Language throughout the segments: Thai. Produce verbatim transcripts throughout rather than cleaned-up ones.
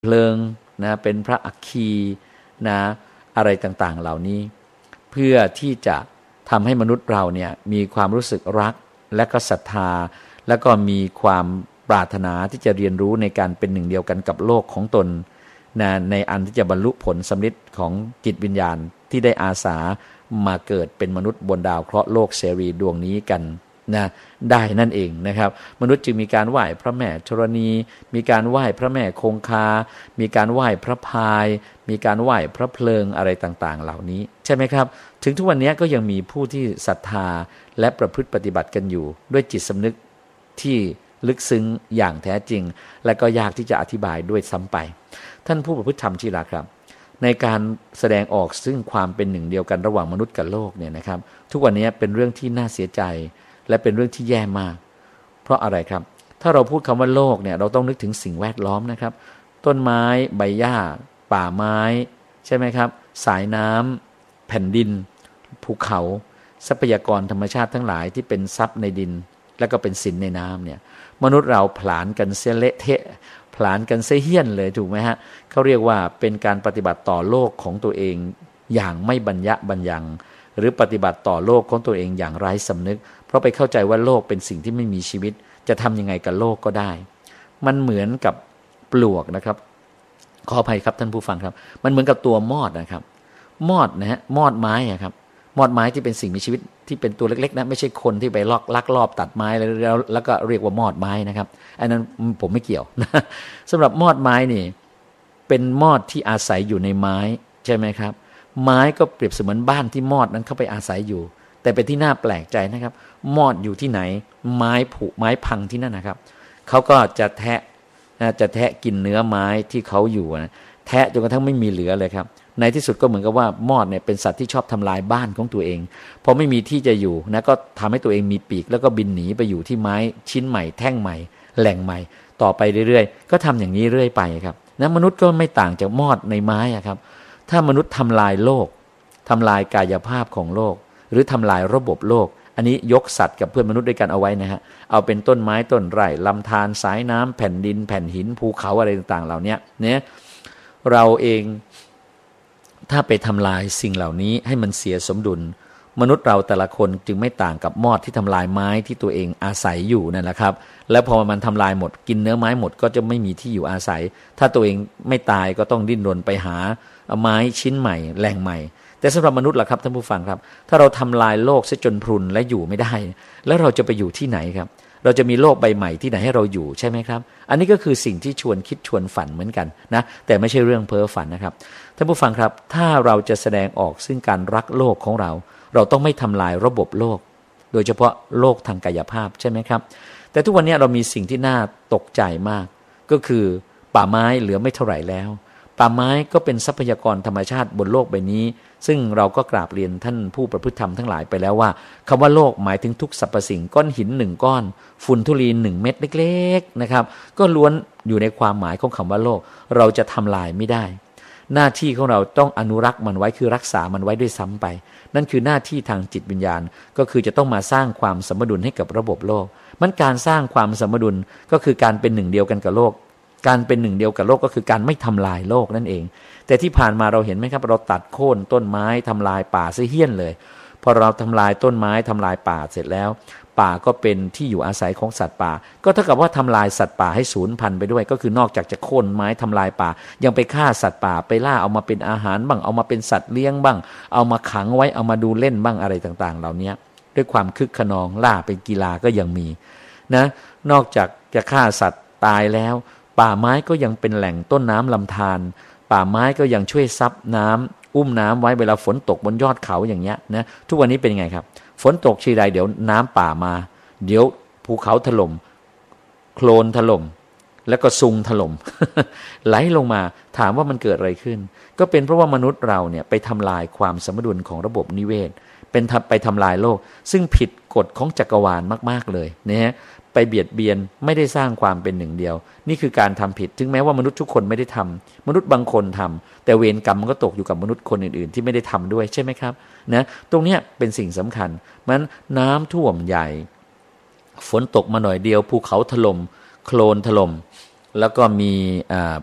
เพลิงนะเป็นพระอัคคีนะอะไรต่างๆเหล่านี้เพื่อที่จะทำให้มนุษย์เราเนี่ยมีความรู้สึกรักและก็ศรัทธาแล้วก็มีความปรารถนาที่จะเรียนรู้ในการเป็นหนึ่งเดียวกันกับโลกของตนนะในอันที่จะบรรลุผลสำเร็จของจิตวิญญาณที่ได้อาสามาเกิดเป็นมนุษย์บนดาวเคราะห์โลกเสรีดวงนี้กันนะได้นั่นเองนะครับมนุษย์จึงมีการไหว้พระแม่ธรณีมีการไหว้พระแม่คงคามีการไหว้พระพายมีการไหว้พระเพลิงอะไรต่างๆเหล่านี้ใช่ไหมครับถึงทุกวันนี้ก็ยังมีผู้ที่ศรัทธาและประพฤติปฏิบัติกันอยู่ด้วยจิตสำนึกที่ลึกซึ้งอย่างแท้จริงและก็ยากที่จะอธิบายด้วยซ้ำไปท่านผู้ประพฤติธรรมที่รักครับในการแสดงออกซึ่งความเป็นหนึ่งเดียวกันระหว่างมนุษย์กับโลกเนี่ยนะครับทุกวันนี้เป็นเรื่องที่น่าเสียใจและเป็นเรื่องที่แย่มากเพราะอะไรครับถ้าเราพูดคำว่าโลกเนี่ยเราต้องนึกถึงสิ่งแวดล้อมนะครับต้นไม้ใบหญ้าป่าไม้ใช่ไหมครับสายน้ำแผ่นดินภูเขาทรัพยากรธรรมชาติทั้งหลายที่เป็นทรัพย์ในดินและก็เป็นสินในน้ำเนี่ยมนุษย์เราผลาญกันเสียเละเทะผลาญกันเสียเหี้ยนเลยถูกไหมฮะเขาเรียกว่าเป็นการปฏิบัติต่อโลกของตัวเองอย่างไม่บรรยะบรรยังหรือปฏิบัติต่อโลกของตัวเองอย่างไร้สำนึกเพราะไปเข้าใจว่าโลกเป็นสิ่งที่ไม่มีชีวิตจะทำยังไงกับโลกก็ได้มันเหมือนกับปลวกนะครับขออภัยครับท่านผู้ฟังครับมันเหมือนกับตัวมอดนะครับมอดนะฮะมอดไม้อะครับมอดไม้ที่เป็นสิ่งมีชีวิตที่เป็นตัวเล็กๆนะไม่ใช่คนที่ไปลอกลักลอบตัดไม้แล้วแล้วแล้วก็เรียกว่ามอดไม้นะครับอันนั้นผมไม่เกี่ยวนะสำหรับมอดไม้นี่เป็นมอดที่อาศัยอยู่ในไม้ใช่ไหมครับไม้ก็เปรียบเสมือนบ้านที่มอดนั้นเข้าไปอาศัยอยู่แต่เป็นที่น่าแปลกใจนะครับมอดอยู่ที่ไหนไม้ผุไม้พังที่นั่นนะครับเขาก็จะแทะจะแทะกินเนื้อไม้ที่เขาอยู่นะแทะจนกระทั่งไม่มีเหลือเลยครับในที่สุดก็เหมือนกับว่ามอดเนี่ยเป็นสัตว์ที่ชอบทำลายบ้านของตัวเองพอไม่มีที่จะอยู่นะก็ทำให้ตัวเองมีปีกแล้วก็บินหนีไปอยู่ที่ไม้ชิ้นใหม่แท่งใหม่แหล่งใหม่ต่อไปเรื่อยๆก็ทำอย่างนี้เรื่อยไปครับนะมนุษย์ก็ไม่ต่างจากมอดในไม้อะครับถ้ามนุษย์ทำลายโลกทำลายกายภาพของโลกหรือทำลายระบบโลกอันนี้ยกสัตว์กับเพื่อนมนุษย์ด้วยกันเอาไว้นะฮะเอาเป็นต้นไม้ต้นไร่ลำธารสายน้ำแผ่นดินแผ่นหินภูเขาอะไรต่างๆเหล่านี้เนี่ยเราเองถ้าไปทำลายสิ่งเหล่านี้ให้มันเสียสมดุลมนุษย์เราแต่ละคนจึงไม่ต่างกับมอดที่ทำลายไม้ที่ตัวเองอาศัยอยู่นั่นแหละครับแล้วพอมันทำลายหมดกินเนื้อไม้หมดก็จะไม่มีที่อยู่อาศัยถ้าตัวเองไม่ตายก็ต้องดิ้นรนไปหาไม้ชิ้นใหม่แหล่งใหม่แต่สำหรับมนุษย์ล่ะครับท่านผู้ฟังครับถ้าเราทำลายโลกซะจนพรุนและอยู่ไม่ได้แล้วเราจะไปอยู่ที่ไหนครับเราจะมีโลกใบใหม่ที่ไหนให้เราอยู่ใช่ไหมครับอันนี้ก็คือสิ่งที่ชวนคิดชวนฝันเหมือนกันนะแต่ไม่ใช่เรื่องเพ้อฝันนะครับท่านผู้ฟังครับถ้าเราจะแสดงออกซึ่งการรักโลกของเราเราต้องไม่ทำลายระบบโลกโดยเฉพาะโลกทางกายภาพใช่ไหมครับแต่ทุกวันนี้เรามีสิ่งที่น่าตกใจมากก็คือป่าไม้เหลือไม่เท่าไหร่แล้วป่าไม้ก็เป็นทรัพยากรธรรมชาติบนโลกใบนี้ซึ่งเราก็กราบเรียนท่านผู้ประพฤติธรรมทั้งหลายไปแล้วว่าคำว่าโลกหมายถึงทุกสรรพสิ่งก้อนหินหนึ่งก้อนฝุ่นธุลีหนึ่งเม็ดเล็กๆนะครับก็ล้วนอยู่ในความหมายของคำว่าโลกเราจะทำลายไม่ได้หน้าที่ของเราต้องอนุรักษ์มันไว้คือรักษามันไว้ด้วยซ้ำไปนั่นคือหน้าที่ทางจิตวิญญาณก็คือจะต้องมาสร้างความสมดุลให้กับระบบโลกมันการสร้างความสมดุลก็คือการเป็นหนึ่งเดียวกันกับโลกการเป็นหนึ่งเดียวกับโลกก็คือการไม่ทำลายโลกนั่นเองแต่ที่ผ่านมาเราเห็นไหมครับเราตัดโค่นต้นไม้ทำลายป่าซะเหี้ยนเลยพอเราทำลายต้นไม้ทำลายป่าเสร็จแล้วป่าก็เป็นที่อยู่อาศัยของสัตว์ป่าก็เท่ากับว่าทำลายสัตว์ป่าให้สูญพันธุ์ไปด้วยก็คือนอกจากจะโค่นไม้ทำลายป่ายังไปฆ่าสัตว์ป่าไปล่าเอามาเป็นอาหารบ้างเอามาเป็นสัตว์เลี้ยงบ้างเอามาขังไว้เอามาดูเล่นบ้างอะไรต่างๆเหล่านี้ด้วยความคึกขนองล่าเป็นกีฬาก็ยังมีนะนอกจากจะฆ่าสัตว์ตายแล้วป่าไม้ก็ยังเป็นแหล่งต้นน้ำลำธารป่าไม้ก็ยังช่วยซับน้ำอุ้มน้ำไว้เวลาฝนตกบนยอดเขาอย่างเงี้ยนะทุกวันนี้เป็นยังไงครับฝนตกทีไรเดี๋ยวน้ำป่ามาเดี๋ยวภูเขาถล่มโคลนถล่มแล้วก็ซุงถล่ม ไหลลงมาถามว่ามันเกิดอะไรขึ้นก็เป็นเพราะว่ามนุษย์เราเนี่ยไปทำลายความสมดุลของระบบนิเวศเป็นไปทำลายโลกซึ่งผิดกฎของจักรวาลมากๆเลยนะฮะไปเบียดเบียนไม่ได้สร้างความเป็นหนึ่งเดียวนี่คือการทำผิดถึงแม้ว่ามนุษย์ทุกคนไม่ได้ทำมนุษย์บางคนทำแต่เวรกรรมมันก็ตกอยู่กับมนุษย์คนอื่นๆที่ไม่ได้ทำด้วยใช่ไหมครับนะตรงนี้เป็นสิ่งสำคัญมันน้ำท่วมใหญ่ฝนตกมาหน่อยเดียวภูเขาถล่มโคลนถล่มแล้วก็มี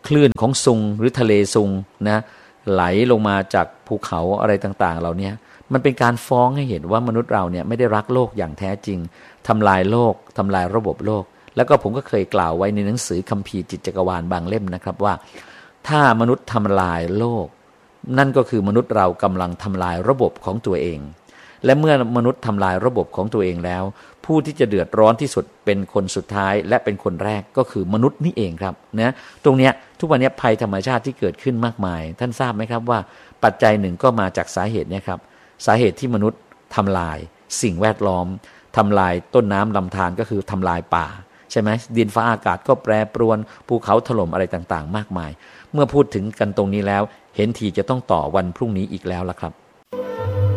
คลื่นของซุงหรือทะเลซุงนะไหลลงมาจากภูเขาอะไรต่างๆเหล่านี้มันเป็นการฟ้องให้เห็นว่ามนุษย์เราเนี่ยไม่ได้รักโลกอย่างแท้จริงทำลายโลกทำลายระบบโลกแล้วก็ผมก็เคยกล่าวไว้ในหนังสือคัมภีร์จิตจักรวาลบางเล่มนะครับว่าถ้ามนุษย์ทำลายโลกนั่นก็คือมนุษย์เรากำลังทำลายระบบของตัวเองและเมื่อมนุษย์ทำลายระบบของตัวเองแล้วผู้ที่จะเดือดร้อนที่สุดเป็นคนสุดท้ายและเป็นคนแรกก็คือมนุษย์นี่เองครับนะตรงเนี้ยทุกวันนี้ภัยธรรมชาติที่เกิดขึ้นมากมายท่านทราบไหมครับว่าปัจจัยหนึ่งก็มาจากสาเหตุนี้ครับสาเหตุที่มนุษย์ทำลายสิ่งแวดล้อมทำลายต้นน้ำลำธารก็คือทำลายป่าใช่ไหมดินฟ้าอากาศก็แปรปรวนภูเขาถล่มอะไรต่างๆมากมายเมื่อพูดถึงกันตรงนี้แล้วเห็นทีจะต้องต่อวันพรุ่งนี้อีกแล้วล่ะครับ